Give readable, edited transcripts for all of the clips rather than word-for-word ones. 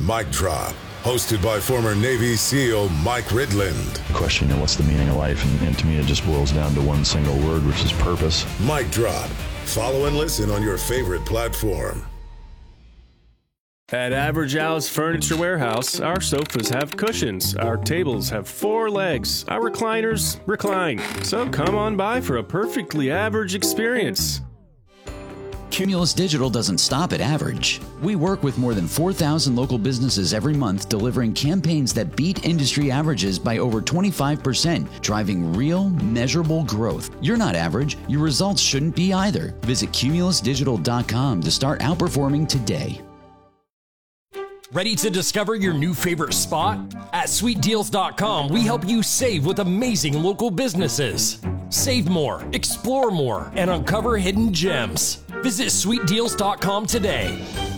Mic Drop, hosted by former Navy SEAL Mike Ridland. Question, what's the meaning of life? And to me, it just boils down to one single word, which is purpose. Mic Drop. Follow and listen on your favorite platform. At Average Al's Furniture Warehouse, our sofas have cushions, our tables have 4 legs, our recliners recline. So come on by for a perfectly average experience. Cumulus Digital doesn't stop at average. We work with more than 4,000 local businesses every month, delivering campaigns that beat industry averages by over 25%, driving real, measurable growth. You're not average. Your results shouldn't be either. Visit cumulusdigital.com to start outperforming today. Ready to discover your new favorite spot? At sweetdeals.com, we help you save with amazing local businesses. Save more, explore more, and uncover hidden gems. Visit sweetdeals.com today.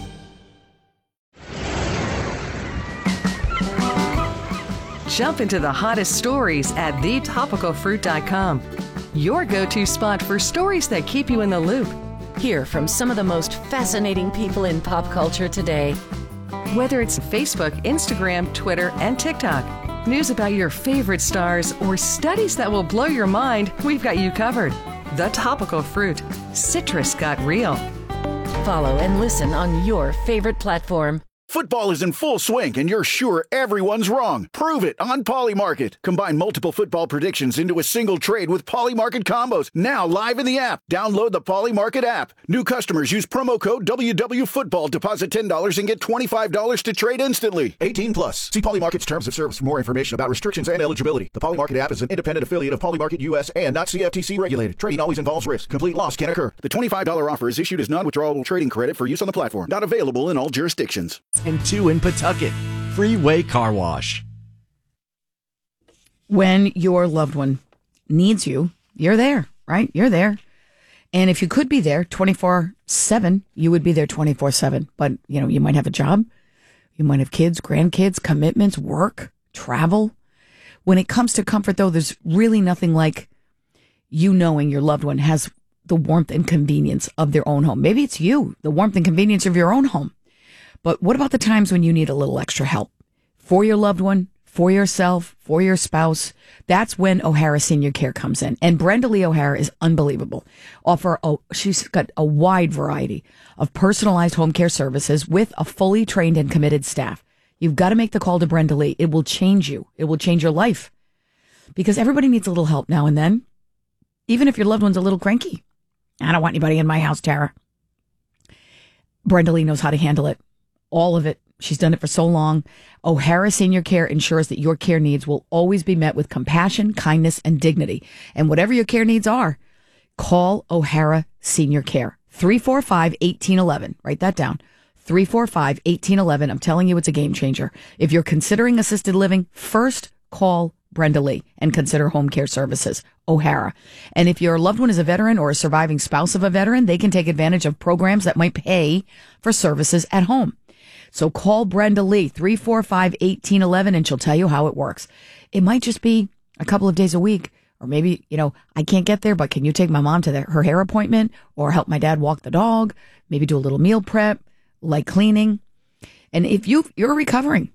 Jump into the hottest stories at thetopicalfruit.com. Your go-to spot for stories that keep you in the loop. Hear from some of the most fascinating people in pop culture today. Whether it's Facebook, Instagram, Twitter, and TikTok, news about your favorite stars, or studies that will blow your mind, we've got you covered. The Topical Fruit. Citrus got real. Follow and listen on your favorite platform. Football is in full swing, and you're sure everyone's wrong. Prove it on Polymarket. Combine multiple football predictions into a single trade with Polymarket combos. Now live in the app. Download the Polymarket app. New customers use promo code WWFootball. Deposit $10 and get $25 to trade instantly. 18 plus. See Polymarket's terms of service for more information about restrictions and eligibility. The Polymarket app is an independent affiliate of Polymarket US and not CFTC regulated. Trading always involves risk. Complete loss can occur. The $25 offer is issued as non-withdrawable trading credit for use on the platform. Not available in all jurisdictions. And 2 in Pawtucket. Freeway Car Wash. When your loved one needs you, you're there, right? You're there. And if you could be there 24/7, you would be there 24/7. But, you might have a job. You might have kids, grandkids, commitments, work, travel. When it comes to comfort, though, there's really nothing like you knowing your loved one has the warmth and convenience of their own home. Maybe it's you, the warmth and convenience of your own home. But what about the times when you need a little extra help for your loved one, for yourself, for your spouse? That's when O'Hara Senior Care comes in. And Brenda Lee O'Hara is unbelievable. She's got a wide variety of personalized home care services with a fully trained and committed staff. You've got to make the call to Brenda Lee. It will change you. It will change your life. Because everybody needs a little help now and then. Even if your loved one's a little cranky. I don't want anybody in my house, Tara. Brenda Lee knows how to handle it. All of it. She's done it for so long. O'Hara Senior Care ensures that your care needs will always be met with compassion, kindness, and dignity. And whatever your care needs are, call O'Hara Senior Care. 345-1811. Write that down. 345-1811. I'm telling you, it's a game changer. If you're considering assisted living, first call Brenda Lee and consider home care services. O'Hara. And if your loved one is a veteran or a surviving spouse of a veteran, they can take advantage of programs that might pay for services at home. So call Brenda Lee, 345-1811, and she'll tell you how it works. It might just be a couple of days a week, or maybe, I can't get there, but can you take my mom to her hair appointment, or help my dad walk the dog, maybe do a little meal prep, light cleaning. And if you're recovering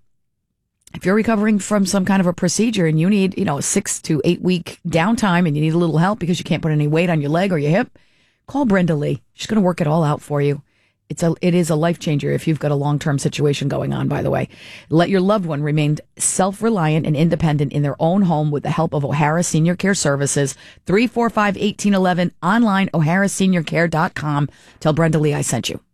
from some kind of a procedure and you need, a 6 to 8 week downtime and you need a little help because you can't put any weight on your leg or your hip, call Brenda Lee. She's going to work it all out for you. It is a life changer if you've got a long-term situation going on, by the way. Let your loved one remain self-reliant and independent in their own home with the help of O'Hara Senior Care Services. 345-1811, online, oharaseniorcare.com. Tell Brenda Lee I sent you.